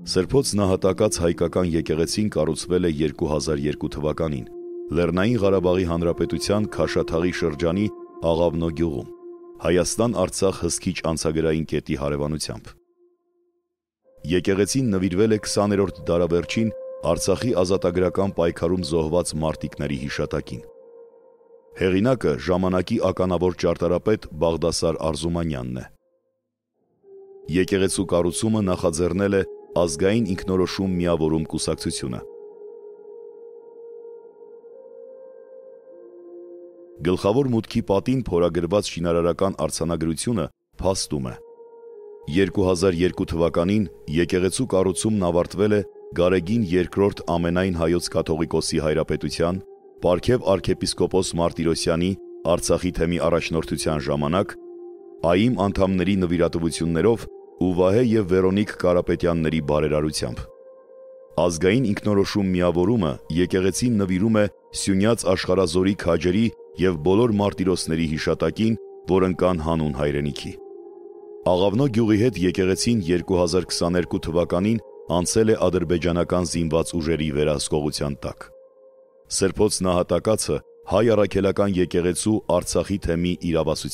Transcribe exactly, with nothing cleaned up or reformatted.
Սրբոց նահատակած հայկական եկեղեցին կառուցվել է երկու հազար երկու թվականին Լեռնային Ղարաբաղի Հանրապետության Քաշաթաղի շրջանի Աղավնո գյուղում, Հայաստան-Արցախ հսկիչ անցագրային կետի հարևանությամբ։ Եկեղեցին նվիրվել է քսաներորդ դարավերջին Արցախի ազատագրական պայքարում զոհված մարտիկների հիշատակին։ Հեղինակը ժամանակի ականավոր ճարտարապետ Բաղդասար Արզումանյանն է։ Եկեղեցու կառուցումը նախաձեռնել է Ազգային ինքնորոշում միավորում կուսակցությունը։ Գլխավոր մուտքի պատին փորագրված շինարարական արձանագրությունը փաստում է։ երկու հազար երկու թվականին եկեղեցու կառուցումն ավարտվել է Գարեգին երկրորդ ամենայն հայոց կաթողիկոսի հայրապետության Պարքև arczepiskopos Մարտիրոսյանի Արցախի թեմի առաջնորդության ժամանակ, ԱԻՄ անդամների նվիրատվություններով ու Վահե և Վերոնիկ Կարապետյանների բարերարությամբ։ Ազգային ինքնորոշում միավորումը եկեղեցին նվիրում է Սյունյաց Աշխարհազորի քաջերի և բոլոր մարտիրոսների հիշատակին, որ ընկան հանուն հայրենիքի։ Աղավնո գյուղի հետ եկեղեցին երկու հազար քսաներկու թվականին անցել է ադրբեջանական զինված ուժերի վերահսկողության տակ։ Սրբոց նահատակածը հայ առաքելական եկեղեցու Արցախի թեմի իրավասության